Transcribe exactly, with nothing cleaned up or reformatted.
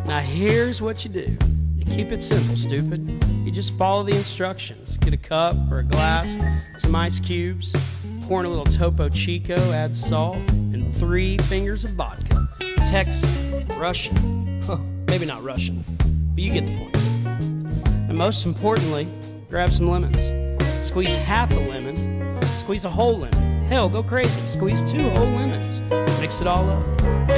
Now here's what you do. You keep it simple, stupid. You just follow the instructions. Get a cup or a glass, some ice cubes, pour in a little Topo Chico, add salt, and three fingers of vodka. Texan, Russian, maybe not Russian, but you get the point. And most importantly, grab some lemons. Squeeze half a lemon, squeeze a whole lemon. Hell, go crazy, squeeze two whole lemons. Mix it all up.